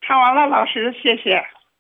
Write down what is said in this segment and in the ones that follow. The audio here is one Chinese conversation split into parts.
唱完了，老师，谢谢。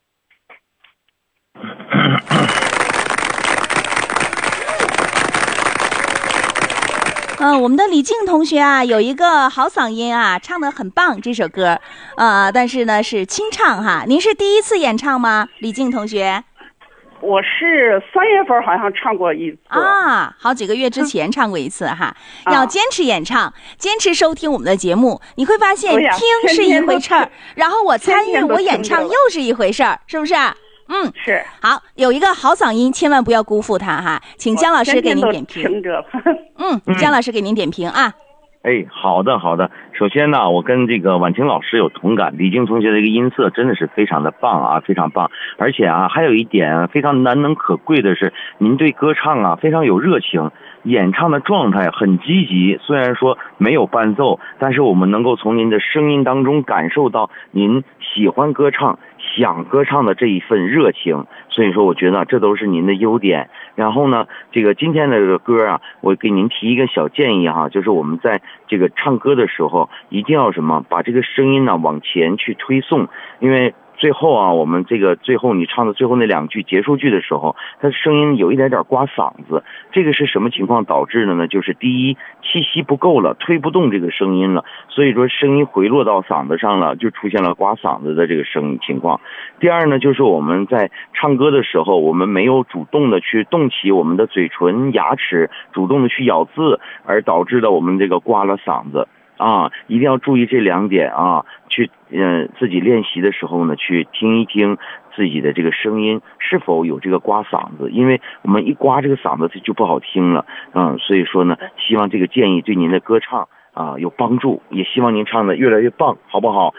我们的李静同学啊，有一个好嗓音啊，唱得很棒这首歌，但是呢是清唱哈。您是第一次演唱吗，李静同学？ 我是3月份好像唱过一次啊，好几个月之前唱过一次哈。要坚持演唱，坚持收听我们的节目，你会发现听是一回事儿，然后我参与我演唱又是一回事儿，是不是？ 是。 好，有一个好嗓音，千万不要辜负它哈。请姜老师给您点评。姜老师给您点评啊。 好的。首先呢，我跟这个婉晴老师有同感，李静同学的一个音色真的是非常的棒啊，非常棒。而且啊，还有一点非常难能可贵的是，您对歌唱啊非常有热情，演唱的状态很积极。虽然说没有伴奏，但是我们能够从您的声音当中感受到您喜欢歌唱、想歌唱的这一份热情。所以说，我觉得这都是您的优点。然后呢，这个今天的这个歌啊，我给您提一个小建议哈，就是我们在这个唱歌的时候，一定要把这个声音呢往前去推送，因为最后啊，我们这个最后你唱的最后那2句结束句的时候，它声音有一点刮嗓子。这个是什么情况导致的呢？就是第一，气息不够了，推不动这个声音了，所以说声音回落到嗓子上了，就出现了刮嗓子的这个声音情况。第二呢，就是我们在唱歌的时候，我们没有主动的去动起我们的嘴唇、牙齿，主动的去咬字，而导致了我们这个刮了嗓子。一定要注意这2点啊，去自己练习的时候呢，去听一听自己的这个声音是否有这个刮嗓子，因为我们一刮这个嗓子就不好听了。所以说呢，希望这个建议对您的歌唱有帮助，也希望您唱的越来越棒，好不好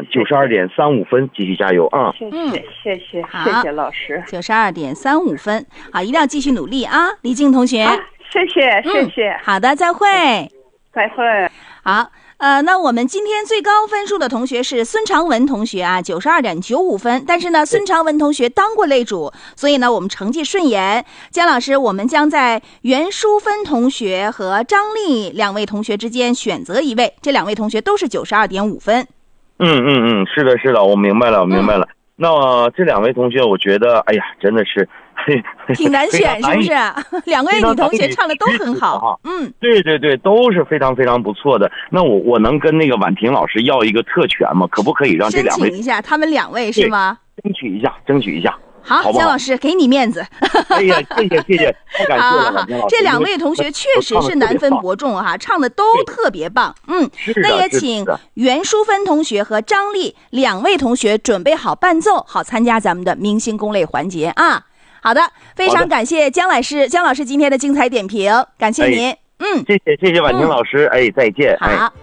？92.35分，继续加油啊！ 谢谢老师。 92.35分，好，一定要继续努力啊，李静同学。 谢谢。 好的，再会。 再会。 好，那我们今天最高分数的同学是孙长文同学啊，92.95分。但是呢，孙长文同学当过擂主，所以呢，我们成绩顺延。姜老师，我们将在袁淑芬同学和张丽2位同学之间选择一位，这2位同学都是92.5分。 是的，我明白了。那这2位同学，我觉得，真的是挺难选，是不是？2位女同学唱的都很好。 对，都是非常非常不错的。那我能跟那个婉婷老师要一个特权吗？可不可以让这2位申请一下？他们2位是吗？ 争取一下。 好，姜老师给你面子。 谢谢，太感谢了。 这2位同学确实是难分伯仲哈，唱的都特别棒。那也请袁淑芬同学和张丽2位同学准备好伴奏，好参加咱们的明星攻擂环节啊。好的，非常感谢姜老师今天的精彩点评，感谢您。 谢谢婉婷老师，再见。 好。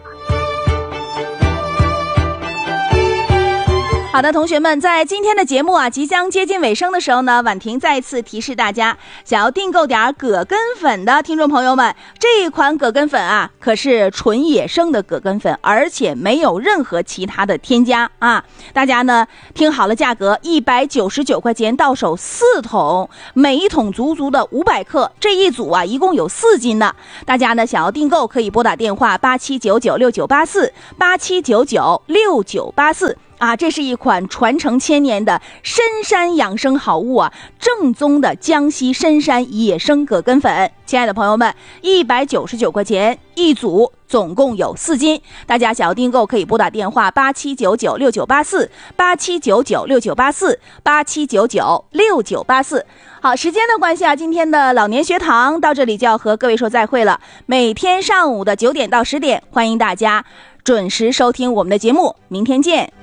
好的，同学们，在今天的节目啊即将接近尾声的时候呢，婉婷再一次提示大家，想要订购点葛根粉的听众朋友们，这一款葛根粉啊可是纯野生的葛根粉，而且没有任何其他的添加啊。大家呢听好了，价格199块钱到手4桶，每一桶足足的500克，这一组啊一共有4斤呢。大家呢想要订购可以拨打电话87996984 87996984。这是一款传承1000年的深山养生好物啊，正宗的江西深山野生葛根粉。亲爱的朋友们，199块钱一组，总共有4斤。大家想要订购可以拨打电话87996984 87996984 87996984。好，时间的关系啊，今天的老年学堂到这里就要和各位说再会了。每天上午的9点到10点，欢迎大家准时收听我们的节目，明天见。